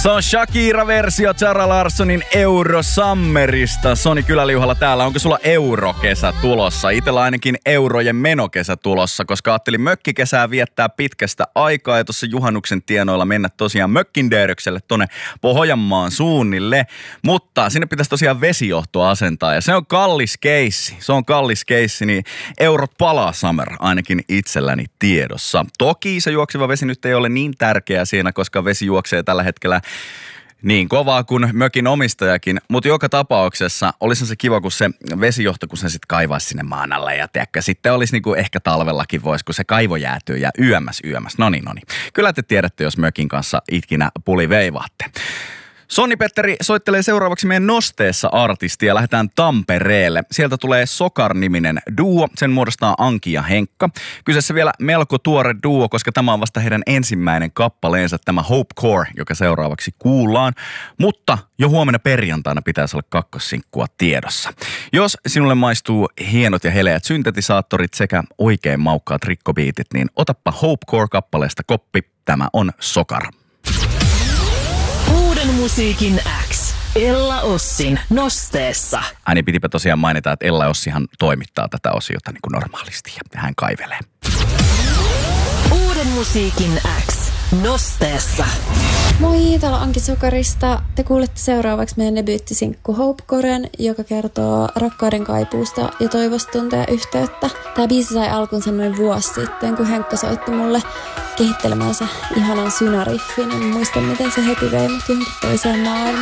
Se on Shakira-versio Zara Larssonin Eurosummerista. Soni Kyläliuhalla täällä. Onko sulla eurokesä tulossa? Itellä ainakin eurojen menokesä tulossa, koska ajattelin mökkikesää viettää pitkästä aikaa ja tuossa juhannuksen tienoilla mennä tosiaan mökkindöörökselle tonne Pohjanmaan suunnille. Mutta sinne pitäisi tosiaan vesijohtoa asentaa ja se on kallis keissi. Niin Europala Summer ainakin itselläni tiedossa. Toki se juoksiva vesi nyt ei ole niin tärkeä siinä, koska vesi juoksee tällä hetkellä niin kovaa kuin mökin omistajakin, mutta joka tapauksessa olisi se kiva, kun se vesijohto, kun se sitten kaivaisi sinne maan alle ja tiedätkö, sitten olisi niinku ehkä talvellakin voisi, kun se kaivo jäätyy ja yömmäs. Noniin. Kyllä te tiedätte, jos mökin kanssa itkinä puli veivaatte. Sonni Petteri soittelee seuraavaksi meidän Nosteessa artisti ja lähdetään Tampereelle. Sieltä tulee Sokar-niminen duo, sen muodostaa Anki ja Henkka. Kyseessä vielä melko tuore duo, koska tämä on vasta heidän ensimmäinen kappaleensa, tämä Hope Core, joka seuraavaksi kuullaan. Mutta jo huomenna perjantaina pitäisi olla kakkossinkkua tiedossa. Jos sinulle maistuu hienot ja heleät syntetisaattorit sekä oikein maukkaat rikkobiitit, niin otappa Hope Core-kappaleesta koppi. Tämä on Sokar. Uuden musiikin X. Ella Ossin Nosteessa. Niin pitipä tosiaan mainita, että Ella Ossihan toimittaa tätä osiota niin kuin normaalisti ja hän kaivelee. Uuden musiikin X. Nosteessa. Moi, täällä on Anki Sokarista. Te kuulette seuraavaksi meidän debyyttisinkku Hope Coren, joka kertoo rakkauden kaipuusta ja toivosta tuntea yhteyttä. Tää biisi sai alkunsa noin vuosi sitten, kun Henkka soitti mulle kehittelemänsä ihanan synariffin. En muista, miten se heti vei mut johonkin toiseen maailmaan.